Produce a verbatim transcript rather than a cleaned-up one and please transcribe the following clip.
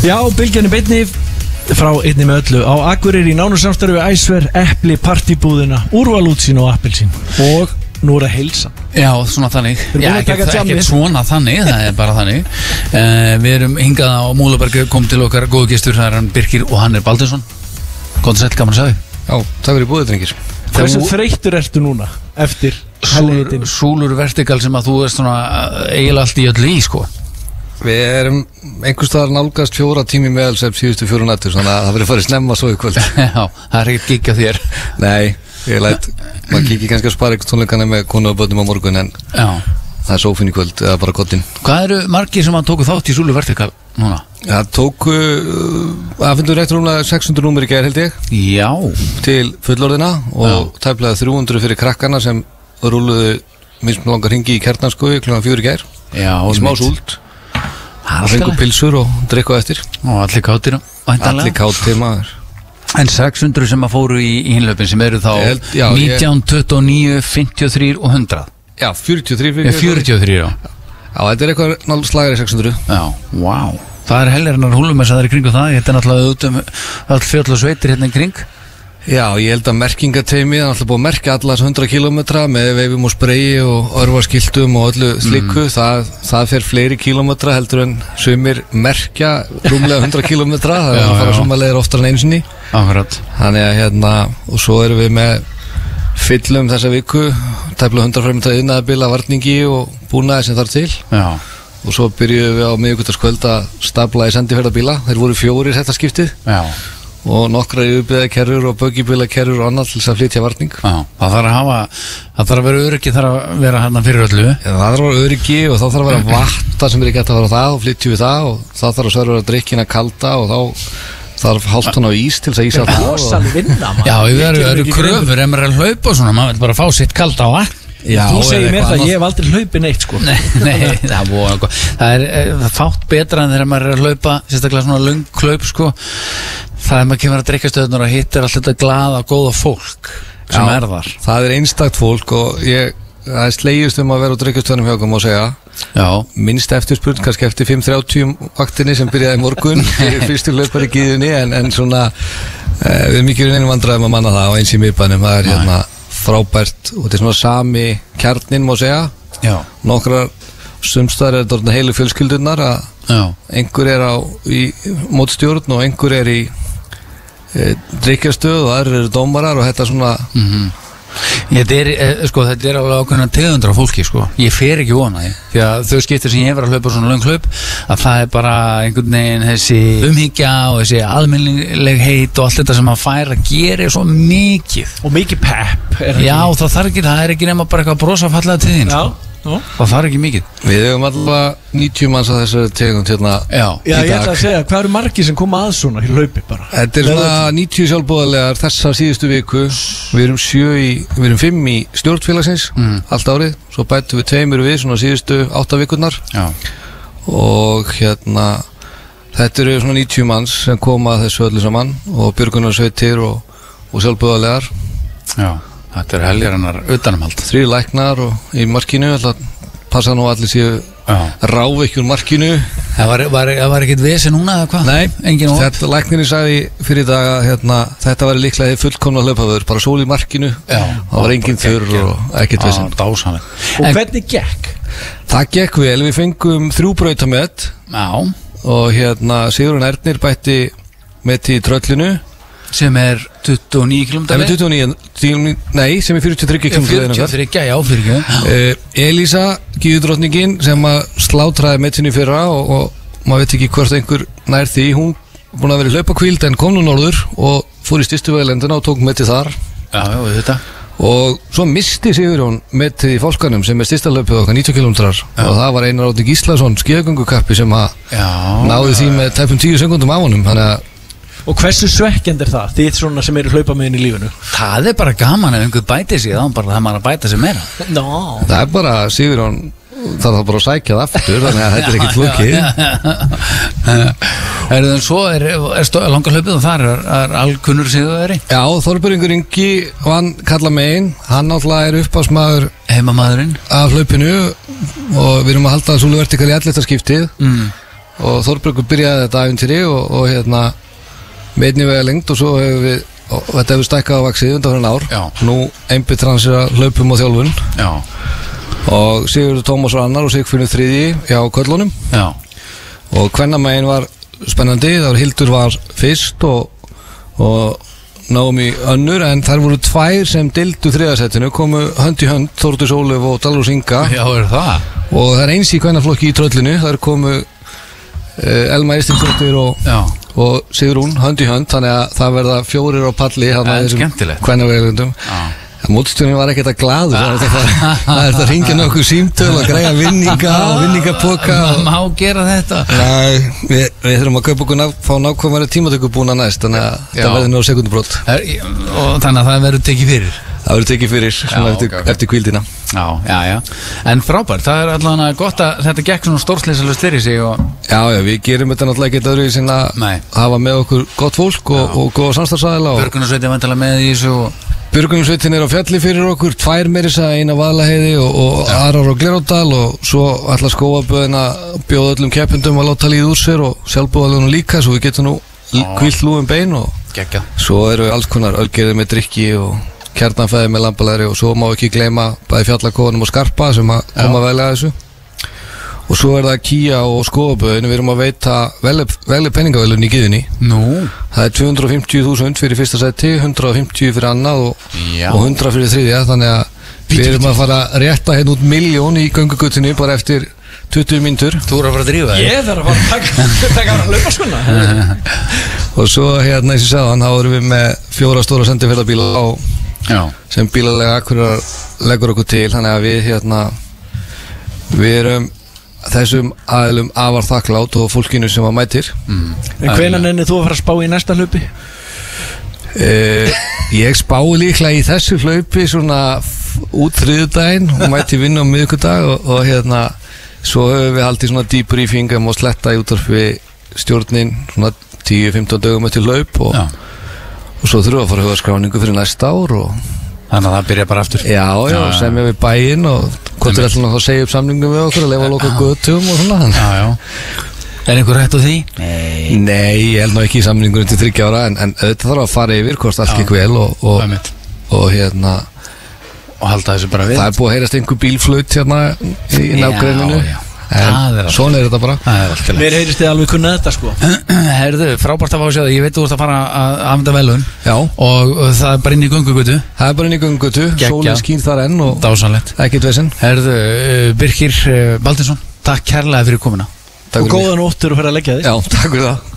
Já, bylgjan í beinni frá einni með öllu á Akureyri í nánu samstarfi við Æsver, Epli, Partibúðina, Úrvalútsín og Appelsín og nú er að heilsa. Já, svona þannig. Já, ekkert ekki svona þannig, það er bara þannig. uh, Við erum hingað á Múlaberg, kom til okkar góðu gestur, það er hann Birkir og hann er Baldursson. Góðan sæll, gaman að segja. Já, takk fyrir búið, drengir. Hversu þreyttur ertu núna eftir Súlur, súlur vertikal sem að þú er svona eiginlega allt í öllu í, sko. Við erum einhvers staðar nálgast fjóra tími meðalsef síðustu fjóra nættur, svona að það verður farið snemma svo í kvöld. Já, það er ekkert gigg á þér. Nei, ég læt, maður kikið kannski að spara eitthvað tónleikana með konu og börnum á morgun, en Já. það er sófinn í kvöld, eða bara gottinn. Hvað eru margir sem að tóku þátt í súlur vertikal núna? Það tóku, uh, aðfindur rétt rúmlega sex hundruð númer í gær held ég. Já. Til fullorðina og tæplega þrjú hundruð fyrir krakkana sem rúluðu mism langar hringi í Kjarnaskói klukkan fjögur í gær. Já, í smá súld. Það fengur pilsur og drikku eftir. Og allir kátir. Allir kátir maður. En sex hundruð sem að fóru í hinlöpin sem eru þá held, já, nítján, tuttugu og níu, fimmtíu og þrjú og hundrað. Já, fjörutíu og þrjú. Já, fjörutíu og þrjú, já. Já, þetta er eitthvað náttúrulega slagari sex hundruð. Já, wow. Það er helgarinnar húlumess að það er kring og það. Þetta er náttúrulega út um all fjöll og sveitir hérna í kring. Já, ég held að merkingateimi er náttúrulega búið að merkja alla þessu hundrað kílómetra með veifum og spreyi og örvarskiltum og öllu slikku. Mm. Það, það fer fleiri kílómetra heldur en sumir merkja rúmlega hundrað kílómetra. Það er að fara sumarlegir oftar en einu sinni. Akkurat. Þannig að hérna, og svo erum við með fyllum þessa viku, tæplega hundrað fremta iðnaðarbila, varningi og búnaði sem þarf til. Já. Og svo byrjuðum við á miðvikudagskvöld að stapla í sendiferðabíla. Þeir voru fjórir þetta skiptið. Já. Og nokkra yfirbyggðakerrur og böggibílakerrur og annað til þess að flytja varning. Já, það þarf að hafa, það þarf að vera öryggi, þarf að vera hérna fyrir öllu. Já, það þarf að vera öryggi og þá þarf að vera vatn, það sem er ekki hægt að vera á það og flytjum við það og þá þarf að sörfa drikkina kalda og þá þarf hálft hann á ís til þess að ísa það. Það er vinna, maður. Já, það eru kröfur, ef maður er að hlaupa og svona, maður vil bara fá sitt kalda á vatn. Já, þú segir mér það, ég hef aldrei hlaupið neitt sko. Nei, nei, það, búið, það er það er fátt betra en þegar maður er að hlaupa sérstaklega svona löng hlaup sko. Það er maður kemur að drikka stöðunar og hittir allt þetta glaða, góða fólk sem Já, er þar. Það er einstakt fólk og ég, það er slegist um að vera á drikkastöðunum hjá okkur má segja. Já. Minnst eftirspurn, kannski eftir fimm þrjátíu vaktinni sem byrjaði í morgun fyrstu hlaupar í gíðunni en, en svona eh, við erum mikið reynum vandræðum að manna það á eins í miðbænum, það er hérna frábært og þetta er svona sami kjarnin má segja. Já. Nokkrar sumstaðar er þetta heilu fjölskyldunar að Já. einhver er á í mótstjórn og einhver er í e, drikkjastöð og aðrir eru dómarar og þetta svona mm-hmm. Þetta er, sko, þetta er alveg ákveðna tegundra fólki, sko. Ég fer ekki vona því, því að þau skiptir sem ég hefur að hlaupa svona löng hlaup, að það er bara einhvern veginn þessi umhyggja og þessi almennilegheit og allt þetta sem að færa að gera svo mikið. Og mikið pepp. Já, það þarf ekki, það er ekki nema bara eitthvað brosa fallega til þín, sko. Já. Það þarf ekki mikið. Við hefum allavega níutíu manns að þessu tegund hérna. Já, Já ég ætla að segja, hvað eru margir sem koma að svona í hlaupi bara? Þetta er svona níutíu sjálfboðalegar þessa síðustu viku. Við erum sjö í, við erum fimm í stjórnfélagsins mm. allt árið, svo bætum við tveimur við svona síðustu átta vikurnar. Já. Og hérna þetta eru svona níutíu manns sem koma að þessu öllu saman og björgunarsveitir og, og sjálfboðalegar. Já. Þetta er helgarinnar utanumhald. Þrír læknar og í markinu alltaf passa nú allir séu ráveikjur markinu. Það var, var, var ekkert vesi núna eða hvað? Nei, þetta læknirinn sagði fyrir dag að hérna, þetta var líklega fullkomna hlaupavöður, bara sól í markinu. Já, það var engin þurr og ekkert vesen. Dásamlega. Og en, hvernig gekk? Það gekk vel, við fengum þrjú brautamett. Já. Og hérna Sigurinn Ernir bætti með í tröllinu. Sem er tuttugu og níu kílómetra leið? tuttugu og níu, nei, sem er fjörutíu og þrjú kílómetra leið. fjörutíu og þrjú, já, fyrir ekki. uh, Elísa, gíðudrottningin, sem að slátraði með sinni fyrra og, og maður veit ekki hvort einhver nær því, hún búin að vera í hlaupakvíld en kom nú norður og fór í stystu vegalendina og tók með til þar. Já, já, við þetta. Og svo misti Sigurjón með til í fólkanum sem er styrsta hlaupið okkar níutíu kílómetrar og það var Einar Árni Gíslason skíðagöngukappi sem að já, náði því með tæpum tíu sekúndum á honum. Þannig að og hversu svekkjandi er það, þið svona sem eru hlaupamiðin í lífinu? Það er bara gaman ef einhver bæti sig, þá er bara það maður að bæta sig meira. No. Það er bara, Sigurjón, það er bara að sækja það aftur, þannig að þetta er ekkert flókið. Er það svo, er, er langa hlaupið og þar er, er alkunnur sigurvegari? Já, Þorbjörn Ingi vann kalla megin, hann náttúrulega er uppásmaður heimamaðurinn af hlaupinu og við erum að halda Súlu vertikal í ellefta skiptið. Mm. og Þórbergur byrjaði þetta ævintýri og, og hérna með einni vega lengt og svo hefur við og þetta hefur stækkað á vaxið undan fyrir ár. Já. Nú einbyttir hann sér að hlaupum og þjálfun. Já. Og Sigurður Tómas var annar og Sigfinnur þriðji hjá köllunum. Já. Og kvennamegin var spennandi, það var Hildur var fyrst og, og Naomi önnur, en þær voru tvær sem deildu þriðasettinu, komu hönd í hönd Þórdís Ólöf og Dalrós Inga. Já, er það? Og það er eins í kvennaflokki í tröllinu, þær komu uh, Elma Eysteinsdóttir og, og Sigrún hönd í hönd, þannig að það verða fjórir á palli það er skemmtilegt kvennaveglundum. Mótstjórnin var ekkert að glaðu, það er að ringja nokkuð símtöl og græja vinninga og vinningapoka og... Má gera þetta? Nei, við, við þurfum að kaupa okkur ná, fá nákvæmari tímatökubúna næst, þannig að það verður náðu sekundubrót. Og þannig að það verður tekið fyrir? Það verður tekið fyrir, svona já, eftir, okay. eftir kvíldina. Já, já, já. En frábært, það er allavega gott að þetta gekk svona stórsleisalust fyrir sig og... Já, já, við gerum þetta náttúrulega ekkert öðru í sinna að hafa með okkur gott fólk og, og góða samstarfsaðila og... Björgunarsveitin vantilega með í þessu og... Björgunarsveitin er á fjalli fyrir okkur, tvær meirisa, eina Vaðlaheiði og, og aðrar á Glerárdal og svo ætla skóaböðin að bjóða öllum keppendum að láta líða úr sér og sjálfbúðalunum líka svo við getum nú hvílt lúum bein og Gekka. Svo eru alls konar ölgerðir með drykki og kjarnanfæði með lambalæri og svo má ekki gleyma bæði fjallakóðunum og Skarpa sem að koma vel að þessu og svo er það Kia og skóaböðin, við erum að veita veli penningavelun í Gyðinni. Nú? Það er tvö hundruð og fimmtíu þúsund fyrir fyrsta seti, hundrað og fimmtíu fyrir annað og, og hundrað fyrir þriðja, þannig að við erum að fara að rétta hérna út milljón í göngugutinu bara eftir tuttugu mínútur. Þú er að fara að drífa þig? Ég þarf að fara að taka að laupa svona. Og svo hérna eins og sagðan, þá erum við með fjóra stóra sendiferðabíla á, sem bílalega akkurar leggur okkur til, þannig að við hérna við erum þessum aðlum afar þakklátt og fólkinu sem var mætir. Mm. En hvenær nennir þú að fara að spá í næsta hlaupi? Uh, ég spái líklega í þessu hlaupi svona út þriðjudaginn og mæti vinna á miðvikudag og, og hérna svo höfum við haldið svona debriefing um að sletta í útvarpi stjórnin svona tíu til fimmtán dögum eftir hlaup og, og svo þurfum við að fara að huga skráningu fyrir næsta ár og þannig að það byrja bara aftur. Já, já, já semja við bæinn og hvort er alltaf að segja upp samningum við okkur að lefa loka götum og svona. Já, já. Er einhver hætt á því? Nei. Nei, ég held ná ekki í samningunum til þriggja ára en, en auðvitað þarf að fara yfir hvort allt gekk vel og, og, og, og hérna og halda þessu bara við. Það er búið að heyrast einhver bílflaut hérna í, í nágreininu. Já, já. En svona er þetta bara. Það er alltaf. Mér heyrist þið alveg kunna þetta sko. Herðu, frábært að fá að sjá það. Ég veit þú ert að fara að afmynda velun. Já. Og það er bara inn í göngugötu. Það er bara inn í göngugötu. Sólin skín þar enn og dásanlegt. Ekkert vesen. Herðu, Birkir Baldinsson, takk kærlega fyrir komuna. Og góða nóttur og fyrir að leggja þig. Já, takk fyrir það.